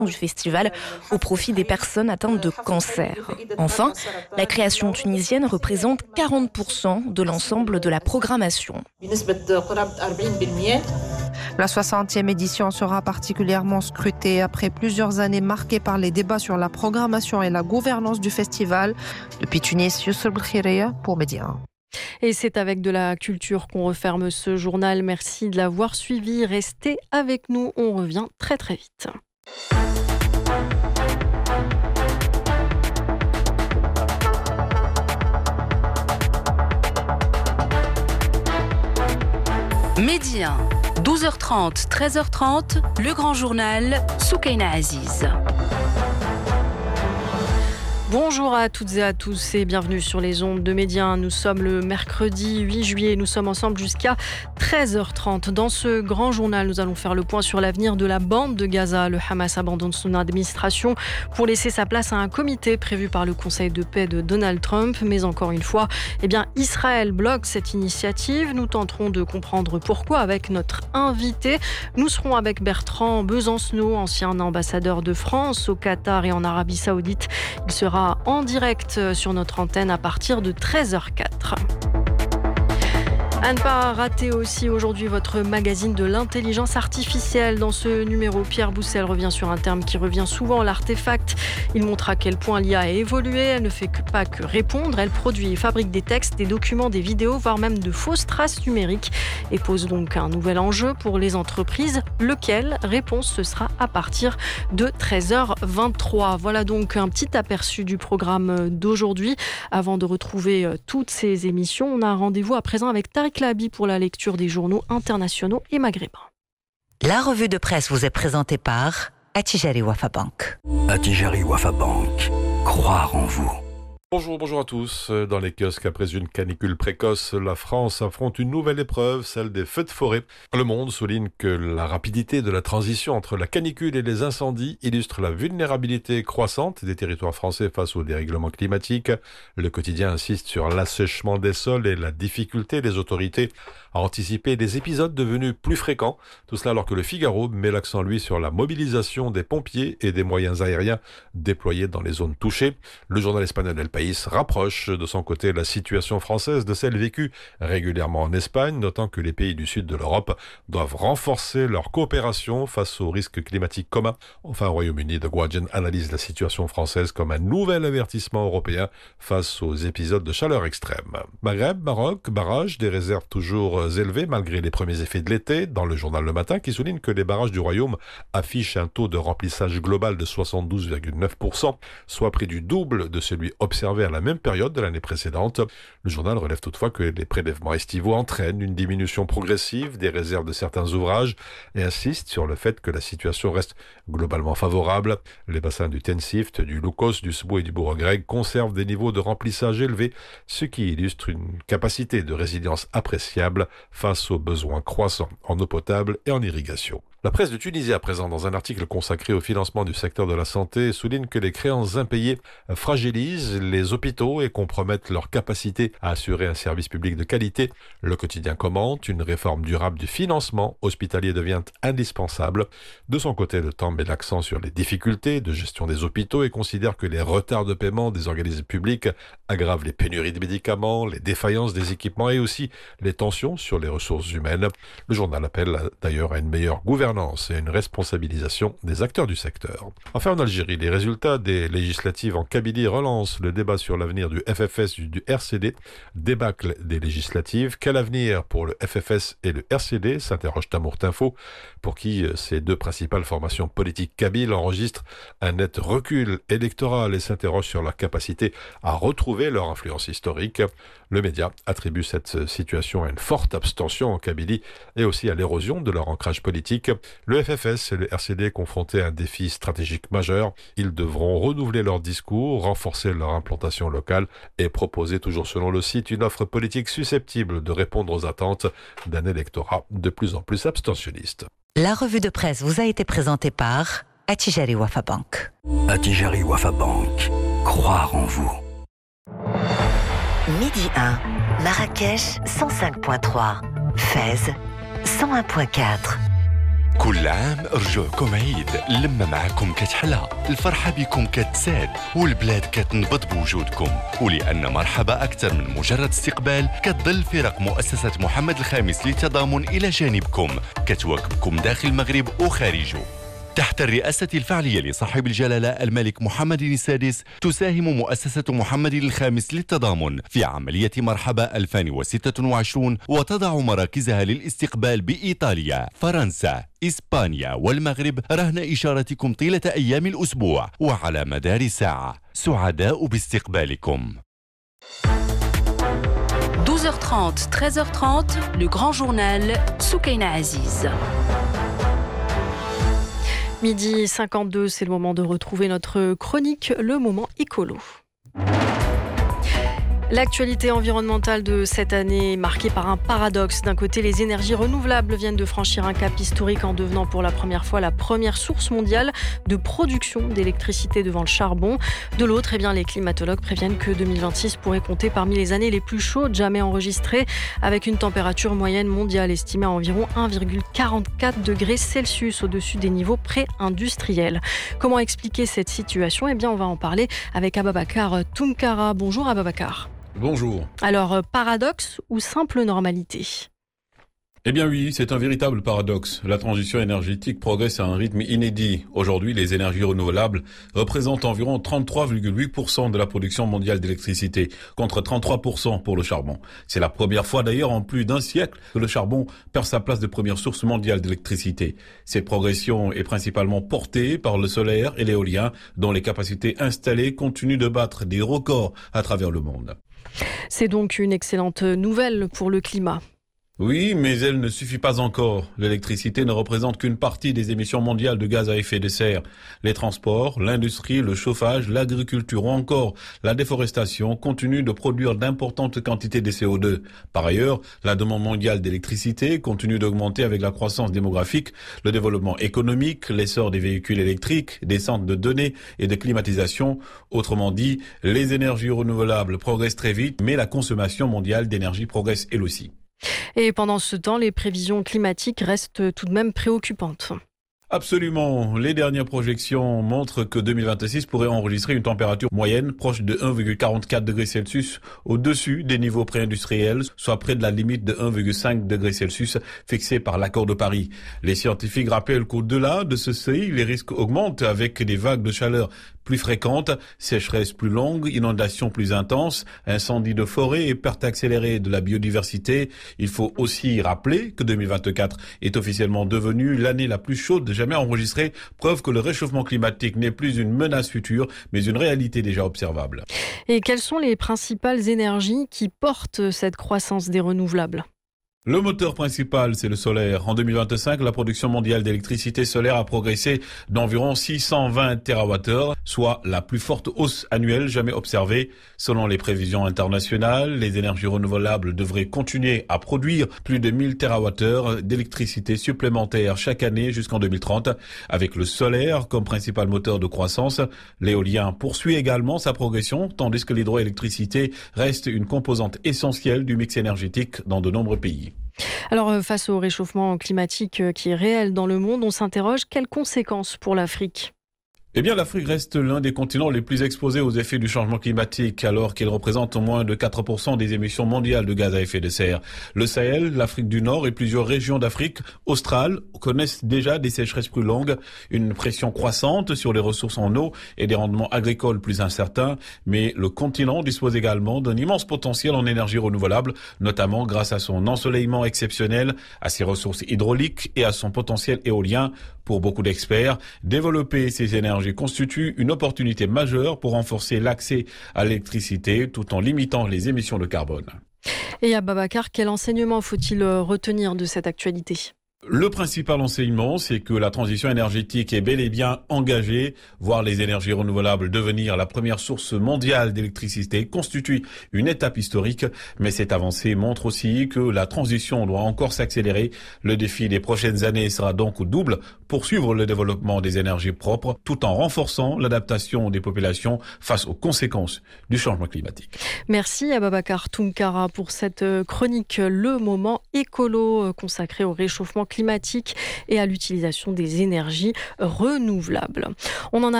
du festival au profit des personnes atteintes de cancer. Enfin, la création tunisienne représente 40% de l'ensemble de la programmation. La 60e édition sera particulièrement scrutée après plusieurs années marquées par les débats sur la programmation et la gouvernance du festival. Depuis Tunis, Youssef Bkhiraya pour Média. Et c'est avec de la culture qu'on referme ce journal. Merci de l'avoir suivi. Restez avec nous. On revient très très vite. Midi 1, 12h30, 13h30, le grand journal, Soukaina Aziz. Bonjour à toutes et à tous et bienvenue sur les ondes de Midi 1. Nous sommes le mercredi 8 juillet. Nous sommes ensemble jusqu'à 13h30. Dans ce grand journal, nous allons faire le point sur l'avenir de la bande de Gaza. Le Hamas abandonne son administration pour laisser sa place à un comité prévu par le Conseil de paix de Donald Trump. Mais encore une fois, Israël bloque cette initiative. Nous tenterons de comprendre pourquoi avec notre invité. Nous serons avec Bertrand Besancenot, ancien ambassadeur de France au Qatar et en Arabie Saoudite. Il sera en direct sur notre antenne à partir de 13h04. À ne pas rater aussi aujourd'hui votre magazine de l'intelligence artificielle. Dans ce numéro, Pierre Boussel revient sur un terme qui revient souvent, l'artefact. Il montre à quel point l'IA a évolué. Elle ne fait pas que répondre. Elle produit et fabrique des textes, des documents, des vidéos, voire même de fausses traces numériques et pose donc un nouvel enjeu pour les entreprises. Lequel? Réponse, ce sera à partir de 13h23. Voilà donc un petit aperçu du programme d'aujourd'hui. Avant de retrouver toutes ces émissions, on a un rendez-vous à présent avec Tariq Lahabi pour la lecture des journaux internationaux et maghrébins. La revue de presse vous est présentée par Attijari Wafa Bank. Attijari Wafa Bank. Croire en vous. Bonjour à tous. Dans les kiosques, après une canicule précoce, la France affronte une nouvelle épreuve, celle des feux de forêt. Le Monde souligne que la rapidité de la transition entre la canicule et les incendies illustre la vulnérabilité croissante des territoires français face au dérèglement climatique. Le quotidien insiste sur l'assèchement des sols et la difficulté des autorités à anticiper des épisodes devenus plus fréquents. Tout cela alors que le Figaro met l'accent, lui, sur la mobilisation des pompiers et des moyens aériens déployés dans les zones touchées. Le journal espagnol El País rapproche de son côté la situation française de celle vécue régulièrement en Espagne, notant que les pays du sud de l'Europe doivent renforcer leur coopération face aux risques climatiques communs. Enfin, au Royaume-Uni, The Guardian analyse la situation française comme un nouvel avertissement européen face aux épisodes de chaleur extrême. Maghreb, Maroc, barrage, des réserves toujours élevées malgré les premiers effets de l'été, dans le journal Le Matin qui souligne que les barrages du Royaume affichent un taux de remplissage global de 72,9%, soit près du double de celui observé à la même période de l'année précédente. Le journal relève toutefois que les prélèvements estivaux entraînent une diminution progressive des réserves de certains ouvrages et insiste sur le fait que la situation reste globalement favorable. Les bassins du Tensift, du Loukos, du Sbou et du Bourg-Greg conservent des niveaux de remplissage élevés, ce qui illustre une capacité de résilience appréciable face aux besoins croissants en eau potable et en irrigation. La presse de Tunisie, à présent, dans un article consacré au financement du secteur de la santé, souligne que les créances impayées fragilisent les hôpitaux et compromettent leur capacité à assurer un service public de qualité. Le quotidien commente: une réforme durable du financement hospitalier devient indispensable. De son côté, le Temps met l'accent sur les difficultés de gestion des hôpitaux et considère que les retards de paiement des organismes publics aggravent les pénuries de médicaments, les défaillances des équipements et aussi les tensions sur les ressources humaines. Le journal appelle d'ailleurs à une meilleure gouvernance et une responsabilisation des acteurs du secteur. Enfin, en Algérie, les résultats des législatives en Kabylie relancent le débat sur l'avenir du FFS et du RCD. Débâcle des législatives. Quel avenir pour le FFS et le RCD, s'interroge Tamour Tinfo, pour qui ces deux principales formations politiques kabyles enregistrent un net recul électoral et s'interroge sur leur capacité à retrouver leur influence historique. Le média attribue cette situation à une forte abstention en Kabylie et aussi à l'érosion de leur ancrage politique. Le FFS et le RCD confrontés à un défi stratégique majeur. Ils devront renouveler leur discours, renforcer leur implantation locale et proposer, toujours selon le site, une offre politique susceptible de répondre aux attentes d'un électorat de plus en plus abstentionniste. La revue de presse vous a été présentée par Attijari Wafa Bank. Attijari Wafa Bank. Croire en vous. Midi 1, Marrakech 105.3, Fès 101.4. كل عام رجوعكم عيد، اللمة معكم كتحلى، الفرحة بكم كتزاد، والبلاد كتنبض بوجودكم. ولأن مرحبا أكثر من مجرد استقبال، كتظل فرق مؤسسة محمد الخامس للتضامن إلى جانبكم، كتواكبكم داخل المغرب وخارجه. تحت الرئاسة الفعلية لصاحب الجلالة الملك محمد السادس، تساهم مؤسسة محمد الخامس للتضامن في عملية مرحبا 2026، وتضع مراكزها للاستقبال بإيطاليا، فرنسا، إسبانيا والمغرب رهن إشارتكم طيلة أيام الأسبوع وعلى مدار ساعة. سعداء باستقبالكم. 12h30, 13h30, le grand journal Soukaina Aziz. Midi 52, c'est le moment de retrouver notre chronique, le moment écolo. L'actualité environnementale de cette année est marquée par un paradoxe. D'un côté, les énergies renouvelables viennent de franchir un cap historique en devenant pour la première fois la première source mondiale de production d'électricité devant le charbon. De l'autre, les climatologues préviennent que 2026 pourrait compter parmi les années les plus chaudes jamais enregistrées, avec une température moyenne mondiale estimée à environ 1,44 degrés Celsius au-dessus des niveaux pré-industriels. Comment expliquer cette situation ? On va en parler avec Ababakar Tounkara. Bonjour Ababakar. Bonjour. Alors, paradoxe ou simple normalité ? Eh bien oui, c'est un véritable paradoxe. La transition énergétique progresse à un rythme inédit. Aujourd'hui, les énergies renouvelables représentent environ 33,8% de la production mondiale d'électricité, contre 33% pour le charbon. C'est la première fois d'ailleurs en plus d'un siècle que le charbon perd sa place de première source mondiale d'électricité. Cette progression est principalement portée par le solaire et l'éolien, dont les capacités installées continuent de battre des records à travers le monde. C'est donc une excellente nouvelle pour le climat. Oui, mais elle ne suffit pas encore. L'électricité ne représente qu'une partie des émissions mondiales de gaz à effet de serre. Les transports, l'industrie, le chauffage, l'agriculture ou encore la déforestation continuent de produire d'importantes quantités de CO2. Par ailleurs, la demande mondiale d'électricité continue d'augmenter avec la croissance démographique, le développement économique, l'essor des véhicules électriques, des centres de données et de climatisation. Autrement dit, les énergies renouvelables progressent très vite, mais la consommation mondiale d'énergie progresse elle aussi. Et pendant ce temps, les prévisions climatiques restent tout de même préoccupantes. Absolument. Les dernières projections montrent que 2026 pourrait enregistrer une température moyenne proche de 1,44 degrés Celsius au-dessus des niveaux pré-industriels, soit près de la limite de 1,5 degrés Celsius fixée par l'accord de Paris. Les scientifiques rappellent qu'au-delà de ce seuil, les risques augmentent avec des vagues de chaleur plus fréquentes, sécheresses plus longues, inondations plus intenses, incendies de forêt et perte accélérée de la biodiversité. Il faut aussi rappeler que 2024 est officiellement devenue l'année la plus chaude jamais enregistrée, preuve que le réchauffement climatique n'est plus une menace future, mais une réalité déjà observable. Et quelles sont les principales énergies qui portent cette croissance des renouvelables ? Le moteur principal, c'est le solaire. En 2025, la production mondiale d'électricité solaire a progressé d'environ 620 TWh, soit la plus forte hausse annuelle jamais observée. Selon les prévisions internationales, les énergies renouvelables devraient continuer à produire plus de 1000 TWh d'électricité supplémentaire chaque année jusqu'en 2030. Avec le solaire comme principal moteur de croissance, l'éolien poursuit également sa progression, tandis que l'hydroélectricité reste une composante essentielle du mix énergétique dans de nombreux pays. Alors, face au réchauffement climatique qui est réel dans le monde, on s'interroge, quelles conséquences pour l'Afrique ? Eh bien, l'Afrique reste l'un des continents les plus exposés aux effets du changement climatique, alors qu'il représente moins de 4% des émissions mondiales de gaz à effet de serre. Le Sahel, l'Afrique du Nord et plusieurs régions d'Afrique australe connaissent déjà des sécheresses plus longues, une pression croissante sur les ressources en eau et des rendements agricoles plus incertains. Mais le continent dispose également d'un immense potentiel en énergie renouvelable, notamment grâce à son ensoleillement exceptionnel, à ses ressources hydrauliques et à son potentiel éolien. Pour beaucoup d'experts, développer ces énergies constitue une opportunité majeure pour renforcer l'accès à l'électricité tout en limitant les émissions de carbone. Et Ababakar, quel enseignement faut-il retenir de cette actualité ? Le principal enseignement, c'est que la transition énergétique est bel et bien engagée. Voir les énergies renouvelables devenir la première source mondiale d'électricité constitue une étape historique. Mais cette avancée montre aussi que la transition doit encore s'accélérer. Le défi des prochaines années sera donc double: poursuivre le développement des énergies propres tout en renforçant l'adaptation des populations face aux conséquences du changement climatique. Merci Ababakar Tounkara pour cette chronique Le Moment écolo consacrée au réchauffement climatique et à l'utilisation des énergies renouvelables. On en a